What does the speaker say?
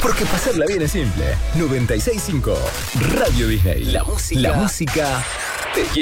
Porque pasarla bien es simple. 96.5 Radio Disney. La música te quiere.